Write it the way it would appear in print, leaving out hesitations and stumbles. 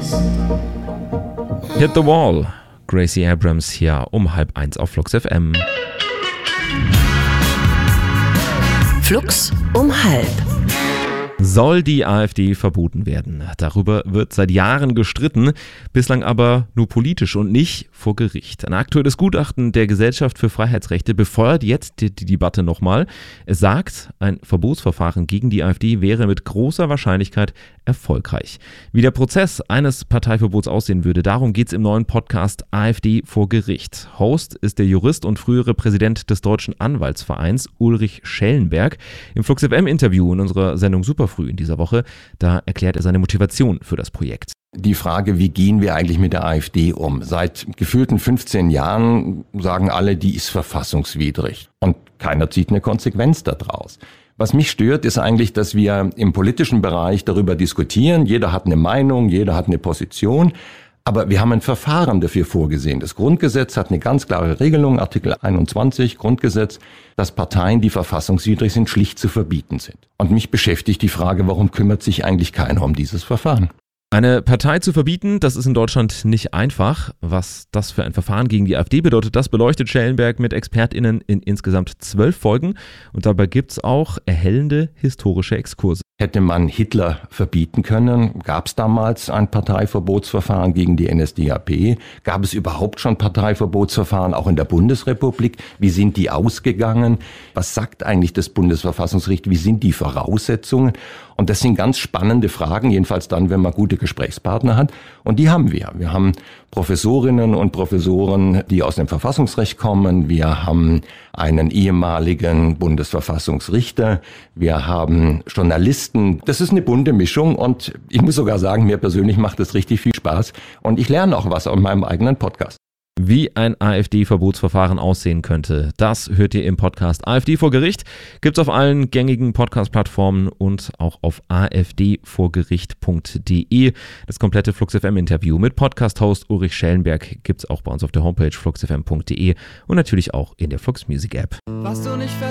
Hit the Wall. Gracie Abrams hier um 12:30 auf Flux FM. Flux um 12:30. Soll die AfD verboten werden? Darüber wird seit Jahren gestritten, bislang aber nur politisch und nicht vor Gericht. Ein aktuelles Gutachten der Gesellschaft für Freiheitsrechte befeuert jetzt die Debatte nochmal. Es sagt, ein Verbotsverfahren gegen die AfD wäre mit großer Wahrscheinlichkeit erfolgreich. Wie der Prozess eines Parteiverbots aussehen würde, darum geht es im neuen Podcast AfD vor Gericht. Host ist der Jurist und frühere Präsident des Deutschen Anwaltsvereins Ulrich Schellenberg. Im Flux FM-Interview in unserer Sendung Superfrüh in dieser Woche, da erklärt er seine Motivation für das Projekt. Die Frage, wie gehen wir eigentlich mit der AfD um? Seit gefühlten 15 Jahren sagen alle, die ist verfassungswidrig. Und keiner zieht eine Konsequenz daraus. Was mich stört, ist eigentlich, dass wir im politischen Bereich darüber diskutieren. Jeder hat eine Meinung, jeder hat eine Position. Aber wir haben ein Verfahren dafür vorgesehen. Das Grundgesetz hat eine ganz klare Regelung, Artikel 21 Grundgesetz, dass Parteien, die verfassungswidrig sind, schlicht zu verbieten sind. Und mich beschäftigt die Frage, warum kümmert sich eigentlich keiner um dieses Verfahren? Eine Partei zu verbieten, das ist in Deutschland nicht einfach. Was das für ein Verfahren gegen die AfD bedeutet, das beleuchtet Schellenberg mit ExpertInnen in insgesamt 12 Folgen. Und dabei gibt's auch erhellende historische Exkurse. Hätte man Hitler verbieten können? Gab es damals ein Parteiverbotsverfahren gegen die NSDAP? Gab es überhaupt schon Parteiverbotsverfahren auch in der Bundesrepublik? Wie sind die ausgegangen? Was sagt eigentlich das Bundesverfassungsgericht? Wie sind die Voraussetzungen? Und das sind ganz spannende Fragen, jedenfalls dann, wenn man gute Gesprächspartner hat. Und die haben wir. Wir haben Professorinnen und Professoren, die aus dem Verfassungsrecht kommen. Wir haben einen ehemaligen Bundesverfassungsrichter. Wir haben Journalisten. Das ist eine bunte Mischung und ich muss sogar sagen, mir persönlich macht das richtig viel Spaß. Und ich lerne auch was aus meinem eigenen Podcast. Wie ein AfD-Verbotsverfahren aussehen könnte, das hört ihr im Podcast AfD vor Gericht. Gibt's auf allen gängigen Podcast-Plattformen und auch auf afdvorgericht.de. Das komplette Flux FM-Interview mit Podcast-Host Ulrich Schellenberg gibt's auch bei uns auf der Homepage fluxfm.de und natürlich auch in der Flux Music App. Was du nicht